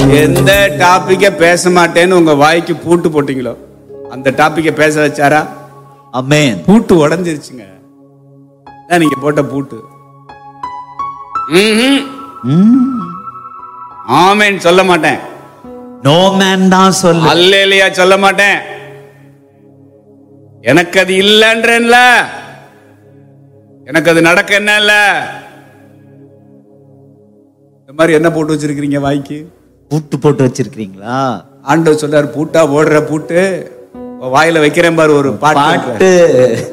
எந்த டாபிக்க பேச மாட்டேன்னு உங்க வாய்க்கு பூட்டு போட்டீங்களோ அந்த டாபிக்க பேச வச்சாரா? ஆமென். பூட்டு உடைஞ்சிருச்சுங்க. நீங்க போட்ட பூட்டு. ஆமென் சொல்ல மாட்டேன். நோ மேன் தான் சொல்லு. அல்லேலூயா சொல்ல மாட்டேன். எனக்கு அது இல்லன்றேன்ல, எனக்கு அது நடக்க என்ன இல்ல. இந்த மாதிரி என்ன போட்டு வச்சிருக்கீங்க வாய்க்கு? பூட்டு போட்டு வச்சிருக்கீங்களா? ஆண்டவர் சொல்றாரு, பூட்டா ஓடுற பூட்டு வாயில வைக்கிறேன் பாரு ஒரு பாட்டு.